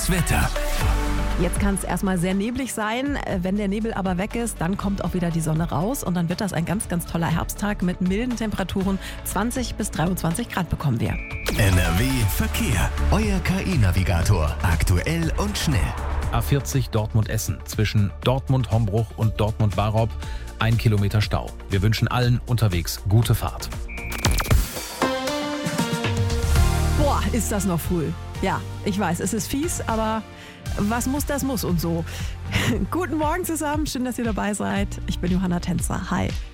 Wetter. Jetzt kann es erstmal sehr neblig sein. Wenn der Nebel aber weg ist, dann kommt auch wieder die Sonne raus und dann wird das ein ganz, ganz toller Herbsttag mit milden Temperaturen. 20 bis 23 Grad bekommen wir. NRW Verkehr. Euer KI-Navigator. Aktuell und schnell. A40 Dortmund-Essen zwischen Dortmund-Hombruch und Dortmund-Barop 1 Kilometer Stau. Wir wünschen allen unterwegs gute Fahrt. Boah, ist das noch früh. Ja, ich weiß, es ist fies, aber was muss, das muss und so. Guten Morgen zusammen, schön, dass ihr dabei seid. Ich bin Johanna Tänzer. Hi.